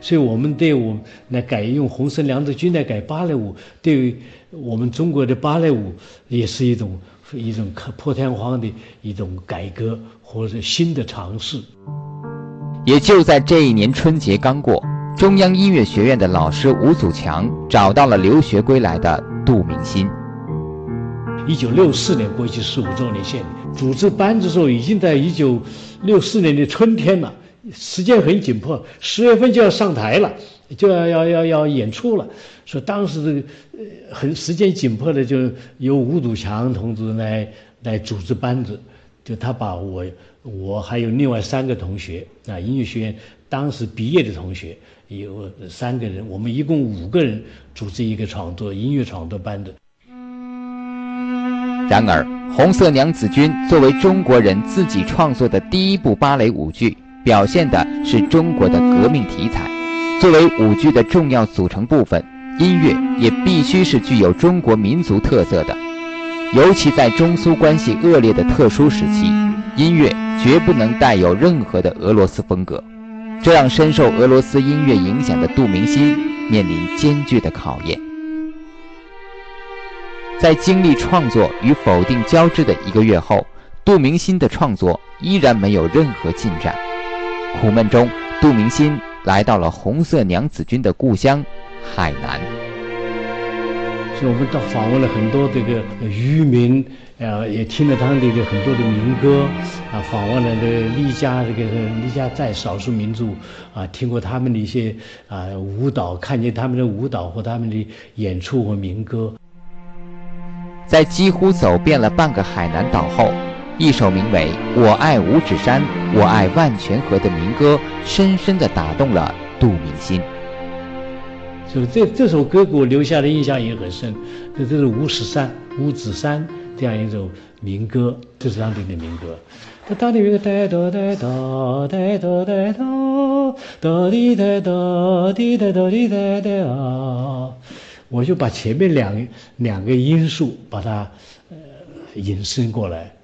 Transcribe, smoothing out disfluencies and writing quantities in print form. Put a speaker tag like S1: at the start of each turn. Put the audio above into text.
S1: 所以我们对我们来用红色娘子军来改芭蕾舞，对于我们中国的芭蕾舞也是一种破天荒的一种改革或者新的尝试。
S2: 也就在这一年春节刚过，中央音乐学院的老师吴祖强找到了留学归来的杜明心。
S1: 1964年国际15周年献礼，组织班子的时候已经在1964年的春天了，时间很紧迫，10月份就要上台了，就要演出了。所以当时很时间紧迫的，就由吴祖强同志来组织班子，就他把我还有另外3个同学啊，音乐学院当时毕业的同学有3个人，我们一共5个人组织一个音乐创作班子。
S2: 然而，红色娘子军作为中国人自己创作的第一部芭蕾舞剧，表现的是中国的革命题材。作为舞剧的重要组成部分，音乐也必须是具有中国民族特色的。尤其在中苏关系恶劣的特殊时期，音乐绝不能带有任何的俄罗斯风格，这让深受俄罗斯音乐影响的杜明心面临艰巨的考验。在经历创作与否定交织的1个月后，杜明心的创作依然没有任何进展。苦闷中，杜明心来到了红色娘子军的故乡海南。
S1: 所以我们访问了很多这个渔民，也听了他们的很多的民歌，啊，访问了这个丽家寨少数民族，啊，听过他们的一些舞蹈，看见他们的舞蹈或他们的演出和民歌。
S2: 在几乎走遍了半个海南岛后，一首名为《我爱五指山，我爱万泉河》的民歌，深深地打动了杜明心。
S1: 所以这首歌给我留下的印象也很深，这是五指山这样一首民歌，这是当地的民歌。当地有个哒哒哒哒哒哒哒哒滴哒哒滴哒哒滴哒哒，我就把前面两个音素把它引申过来。